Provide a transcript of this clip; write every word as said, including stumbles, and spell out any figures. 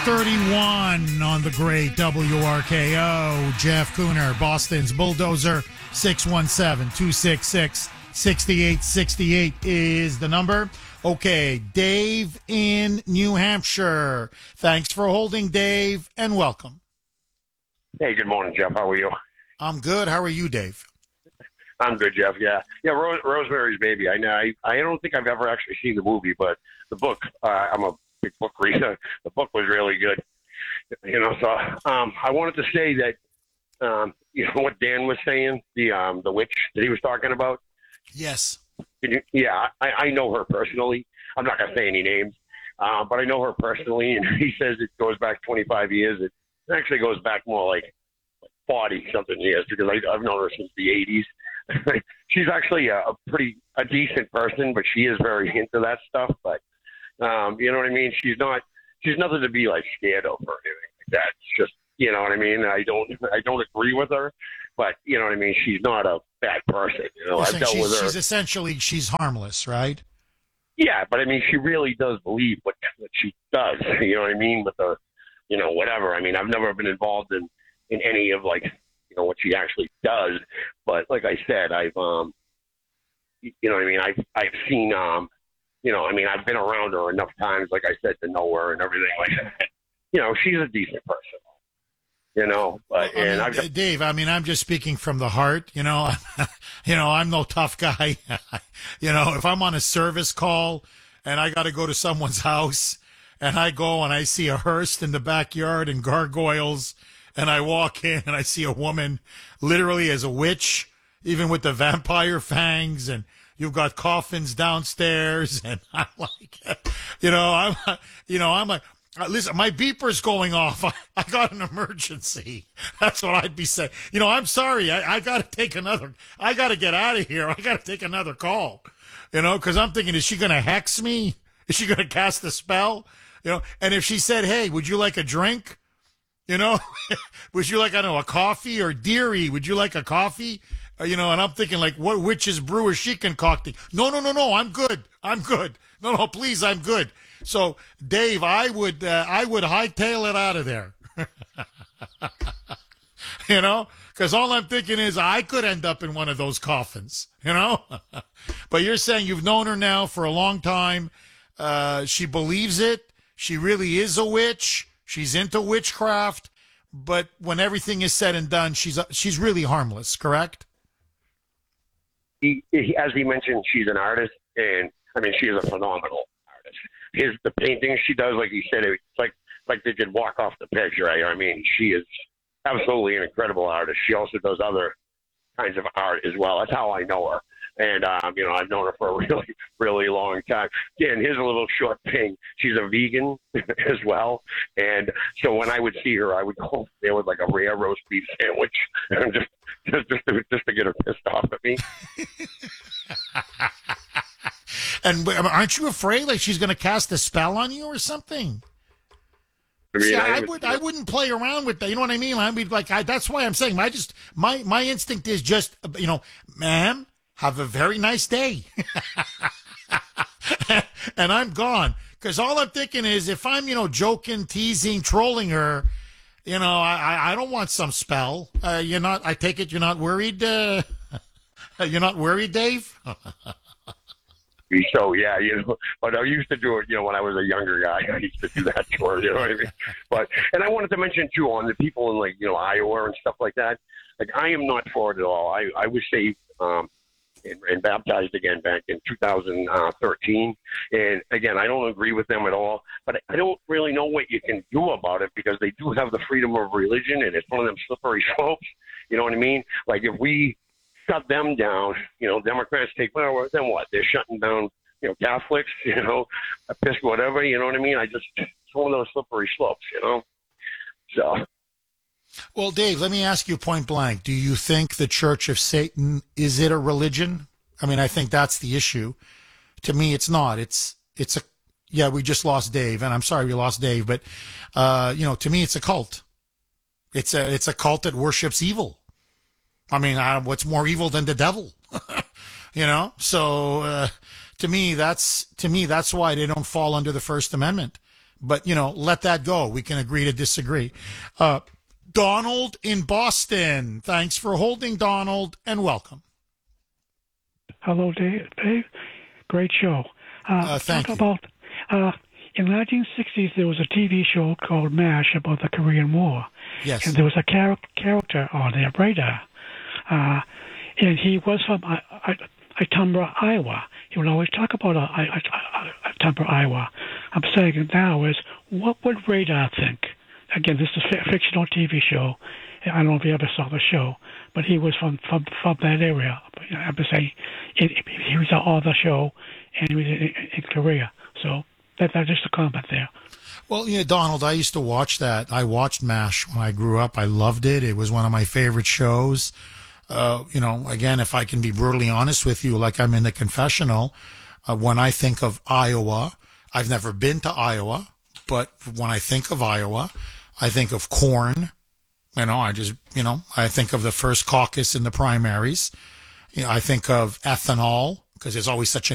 thirty-one on the great W R K O. Jeff Cooner, Boston's Bulldozer. six one seven, two six six, six eight six eight is the number. Okay, Dave in New Hampshire. Thanks for holding, Dave, and welcome. Hey, good morning, Jeff. How are you? I'm good. How are you, Dave? I'm good, Jeff. Yeah, yeah. Rose, Rosemary's Baby. I know. I, I don't think I've ever actually seen the movie, but the book. Uh, I'm a big book reader. The book was really good. You know, so um, I wanted to say that um, you know what Dan was saying, the um, the witch that he was talking about. Yes. Can you, yeah, I, I know her personally. I'm not gonna say any names, uh, but I know her personally, and he says it goes back twenty-five years. It actually goes back more like forty something years because I, I've known her since the eighties. She's actually a, a pretty a decent person, but she is very into that stuff. But um, you know what I mean? She's not. She's nothing to be like scared of or anything like that. It's just, you know what I mean? I don't. I don't agree with her, but you know what I mean? She's not a bad person. You know, You're I've saying dealt she's, with her. she's essentially she's harmless, right? Yeah, but I mean, she really does believe what, what she does. You know what I mean? With the, you know, whatever. I mean, I've never been involved in in any of like, you know, what she actually does. But like I said, I've, um, you know what I mean? I've, I've seen, um, you know, I mean, I've been around her enough times, like I said, to know her and everything like that. You know, she's a decent person, you know, but, Well, I and mean, I've got, Dave, I mean, I'm just speaking from the heart, you know, you know, I'm no tough guy. You know, if I'm on a service call and I got to go to someone's house and I go and I see a hearse in the backyard and gargoyles, and I walk in and I see a woman literally as a witch, even with the vampire fangs, and you've got coffins downstairs, and I'm like, you know, I'm, you know, I'm like, listen, my beeper's going off. I, I got an emergency. That's what I'd be saying. You know, I'm sorry. I, I got to take another, I got to get out of here. I got to take another call, you know, because I'm thinking, is she going to hex me? Is she going to cast a spell? You know, and if she said, hey, would you like a drink? You know, would you like, I don't know, a coffee? Or dearie, would you like a coffee? Uh, you know, and I'm thinking, like, what witch's brew is she concocting? No, no, no, no, I'm good. I'm good. No, no, please, I'm good. So, Dave, I would, uh, I would hightail it out of there. You know, because all I'm thinking is I could end up in one of those coffins, you know? But you're saying you've known her now for a long time. Uh, she believes it. She really is a witch. She's into witchcraft, but when everything is said and done, she's she's really harmless, correct? he, he, as he mentioned, she's an artist, and I mean, she is a phenomenal artist. His the paintings she does, like he said, it's like like they did walk off the picture. Right? I mean, she is absolutely an incredible artist. She also does other kinds of art as well. That's how I know her. And, um, you know, I've known her for a really, really long time. Yeah, and here's a little short thing. She's a vegan as well. And so when I would see her, I would go there with like a rare roast beef sandwich and just, just, just, to, just to get her pissed off at me. And aren't you afraid like she's going to cast a spell on you or something? I mean, See, I, I would, I wouldn't play around with that. You know what I mean? I mean, like, I, that's why I'm saying, I just, my, my instinct is just, you know, ma'am, have a very nice day. And I'm gone. Because all I'm thinking is if I'm, you know, joking, teasing, trolling her, you know, I, I don't want some spell. Uh, you're not, I take it you're not worried, uh, you're not worried, Dave? So, yeah, you know, but I used to do it, you know, when I was a younger guy. I used to do that to her, you know what I mean? But, and I wanted to mention, too, on the people in, like, you know, Iowa and stuff like that, like, I am not for it at all. I, I was saved um, and, and baptized again back in two thousand thirteen. And, again, I don't agree with them at all, but I don't really know what you can do about it because they do have the freedom of religion, and it's one of them slippery slopes, you know what I mean? Like, if we shut them down, you know, Democrats take, well, then what? They're shutting down, you know, Catholics, you know, Episcopal, whatever, you know what I mean? I just, it's one of those slippery slopes, you know? So. Well, Dave, let me ask you point blank. Do you think the Church of Satan, is it a religion? I mean, I think that's the issue. To me, it's not. It's, it's a, yeah, we just lost Dave, and I'm sorry we lost Dave, but, uh, you know, to me, it's a cult. It's a, it's a cult that worships evil. I mean, uh, what's more evil than the devil? You know? So, uh, to me, that's, to me, that's why they don't fall under the First Amendment. But, you know, let that go. We can agree to disagree. Uh, Donald in Boston. Thanks for holding, Donald, and welcome. Hello, Dave. Dave. Great show. Uh, Uh, thank talk you. about, uh, in the nineteen sixties, there was a T V show called MASH about the Korean War. Yes. And there was a char- character on there, Radar. Uh, and he was from I, I, Itumba, Iowa. He would always talk about uh, I, I, I, Itumba, Iowa. I'm saying now is, what would Radar think? Again, this is a fictional T V show. I don't know if you ever saw the show, but he was from, from, from that area. I'm just saying, it, he was on the show, and he was in, in Korea. So that, that's just a comment there. Well, yeah, Donald, I used to watch that. I watched MASH when I grew up. I loved it. It was one of my favorite shows. Uh, you know, again, if I can be brutally honest with you, like I'm in the confessional, uh, when I think of Iowa, I've never been to Iowa, but when I think of Iowa, I think of corn. You know, I just, you know, I think of the first caucus in the primaries. You know, I think of ethanol because there's always such an